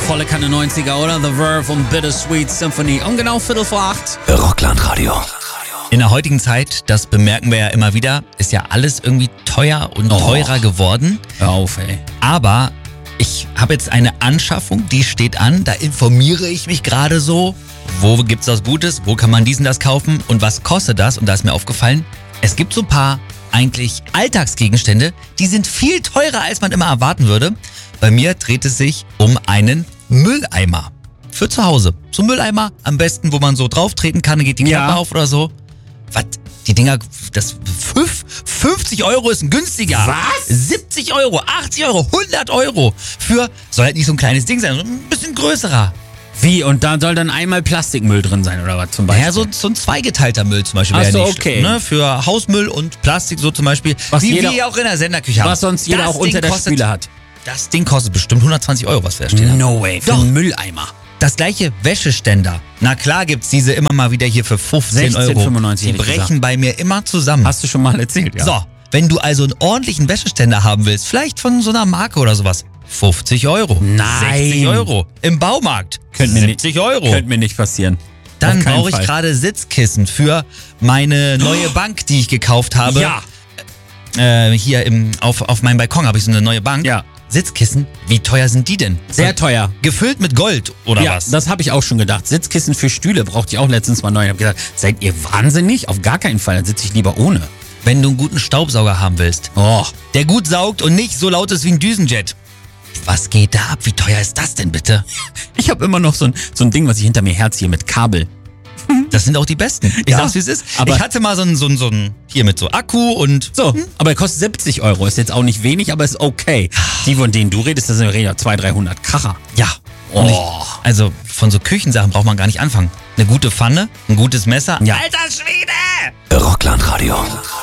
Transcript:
Volle Kanne 90er, oder? The Verve und Bittersweet Symphony. Um genau 7:45. Rocklandradio. In der heutigen Zeit, das bemerken wir ja immer wieder, ist ja alles irgendwie teuer und teurer geworden. Hör auf, ey. Aber ich habe jetzt eine Anschaffung, die steht an. Da informiere ich mich gerade so. Wo gibt's was Gutes? Wo kann man dies und das kaufen? Und was kostet das? Und da ist mir aufgefallen, es gibt so ein paar eigentlich Alltagsgegenstände, die sind viel teurer, als man immer erwarten würde. Bei mir dreht es sich um einen Mülleimer. Für zu Hause. So ein Mülleimer, am besten, wo man so drauf treten kann, dann geht die Klappe auf oder so. Was? Die Dinger, das 50 Euro ist ein günstiger. Was? 70 Euro, 80 Euro, 100 Euro. Soll halt nicht so ein kleines Ding sein, so ein bisschen größerer. Wie? Und da soll dann einmal Plastikmüll drin sein, oder was zum Beispiel? Ja, so ein zweigeteilter Müll zum Beispiel. Ach wäre so, nicht okay. schlimm, ne? Für Hausmüll und Plastik so zum Beispiel. Was wie jeder- wir auch in der Senderküche haben. Was sonst jeder Das auch unter Ding der kostet- Spüle hat. Das Ding kostet bestimmt 120 Euro, was wir da stehen haben. No way, für Doch. einen Mülleimer. Das gleiche Wäscheständer. Na klar gibt's diese immer mal wieder hier für 15 Euro. 16,95 Die hätte ich brechen gesagt. bei mir immer zusammen. Hast du schon mal erzählt, ja? So, wenn du also einen ordentlichen Wäscheständer haben willst, vielleicht von so einer Marke oder sowas, 50 Euro. Nein. 60 Euro. Im Baumarkt. Könnte mir 70 Euro. Könnte mir nicht passieren. Dann Auf keinen brauche ich Fall. gerade Sitzkissen für meine neue Bank, die ich gekauft habe. Ja. Hier auf meinem Balkon habe ich so eine neue Bank. Ja. Sitzkissen, wie teuer sind die denn? Sehr teuer. Gefüllt mit Gold oder Ja, was? das habe ich auch schon gedacht. Sitzkissen für Stühle brauchte ich auch letztens mal neu. Ich habe gesagt, seid ihr wahnsinnig? Auf gar keinen Fall, dann sitze ich lieber ohne. Wenn du einen guten Staubsauger haben willst, Oh, der gut saugt und nicht so laut ist wie ein Düsenjet. Was geht da ab? Wie teuer ist das denn bitte? ich habe immer noch so ein Ding, was ich hinter mir herziehe mit Kabel. Das sind auch die besten. Ich Ja, sag's, wie es ist. aber- Ich hatte mal so ein hier mit so Akku und So, aber er kostet 70 Euro. Ist jetzt auch nicht wenig, aber ist okay. Die, von denen du redest, das sind ja 200, 300 Kracher. ja. Oh. Und also von so Küchensachen braucht man gar nicht anfangen. Eine gute Pfanne, ein gutes Messer. Ja. Alter Schwede! Rocklandradio.